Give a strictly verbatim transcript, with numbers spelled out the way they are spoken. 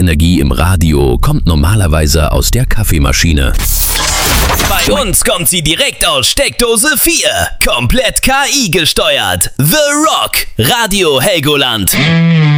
Lebensenergie im Radio kommt normalerweise aus der Kaffeemaschine. Bei uns kommt sie direkt aus Steckdose vier. Komplett K I gesteuert. The Rock. Radio Helgoland.